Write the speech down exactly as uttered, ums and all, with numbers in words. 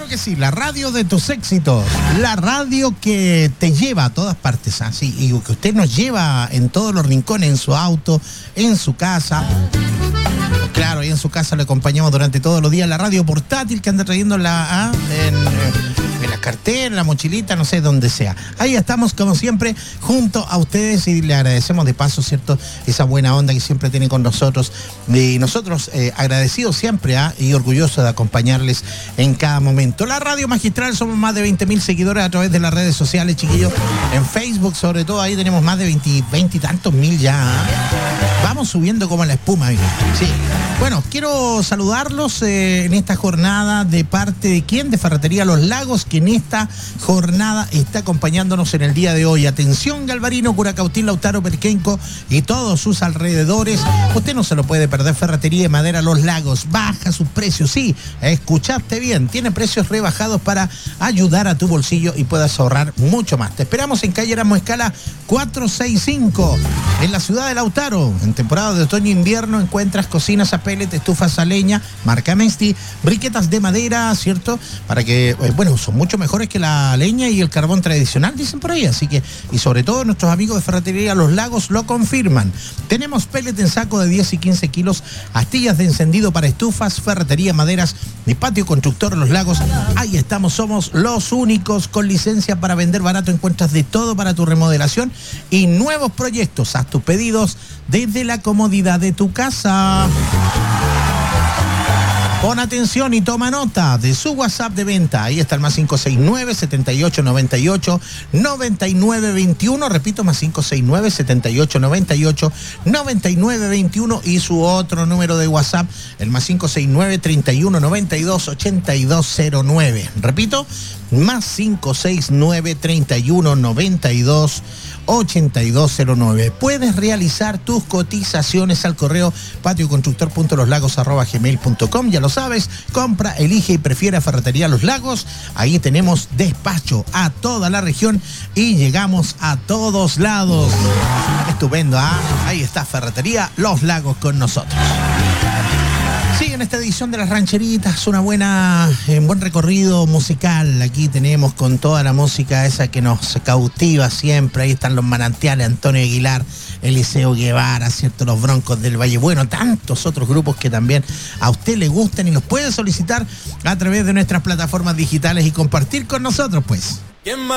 que sí, la radio de tus éxitos, la radio que te lleva a todas partes, así, y que usted nos lleva en todos los rincones, en su auto, en su casa. Claro, y en su casa le acompañamos durante todos los días, la radio portátil que anda trayendo la, ah, en, en la cartera, en la mochilita, no sé, donde sea. Ahí estamos, como siempre, junto a ustedes y le agradecemos de paso, ¿cierto?, esa buena onda que siempre tiene con nosotros. Y nosotros eh, agradecidos siempre ¿ah? y orgullosos de acompañarles en cada momento. La Radio Magistral, somos más de veinte mil seguidores a través de las redes sociales, chiquillos. En Facebook, sobre todo, ahí tenemos más de veinte, veinte y tantos mil ya. ¿ah? Vamos subiendo como la espuma, amigo. Sí. Bueno, quiero saludarlos eh, en esta jornada de parte de quién, de Ferretería Los Lagos, que en esta jornada está acompañándonos en el día de hoy. Atención, Galvarino, Curacautín, Lautaro, Perquenco y todos sus alrededores. Usted no se lo puede perder. Ferretería de Madera Los Lagos baja sus precios. Sí, escuchaste bien. Tiene precios rebajados para ayudar a tu bolsillo y puedas ahorrar mucho más. Te esperamos en calle Erasmo Escala cuatrocientos sesenta y cinco, en la ciudad de Lautaro. En temporada de otoño e invierno encuentras cocinas a pellet, estufas a leña, marca Mesti, briquetas de madera, ¿cierto? Para que, eh, bueno, son mucho mejores que la leña y el carbón tradicional, dicen por ahí. Así que, y sobre todo nuestros amigos de Ferretería Los Lagos lo confirman. Tenemos pellet en saco de diez y quince kilos, astillas de encendido para estufas, ferretería, maderas y patio constructor Los Lagos. Ahí estamos, somos los únicos con licencia para vender barato. Encuentras de todo para tu remodelación y nuevos proyectos. Haz tus pedidos desde la comodidad de tu casa. Pon atención y toma nota de su WhatsApp de venta. Ahí está el más cinco seis nueve, setenta y ocho, noventa y ocho, noventa y nueve veintiuno. Repito, más cinco seis nueve, setenta y ocho, noventa y ocho, noventa y nueve veintiuno. Y su otro número de WhatsApp, el más cinco seis nueve, treinta y uno, noventa y dos, ochenta y dos cero nueve. Repito, más cinco seis nueve, treinta y uno, noventa y dos, ochenta y dos cero nueve. Puedes realizar tus cotizaciones al correo patioconstructor punto los lagos arroba gmail punto com. Ya lo sabes, compra, elige y prefiere a Ferretería Los Lagos. Ahí tenemos despacho a toda la región y llegamos a todos lados. Estupendo, ¿ah? Ahí está Ferretería Los Lagos con nosotros. Sí, en esta edición de Las Rancheritas, una buena, un buen recorrido musical. Aquí tenemos con toda la música esa que nos cautiva siempre. Ahí están los Manantiales, Antonio Aguilar, Eliseo Guevara, ¿cierto? Los Broncos del Valle. Bueno, tantos otros grupos que también a usted le gustan y los puede solicitar a través de nuestras plataformas digitales y compartir con nosotros, pues.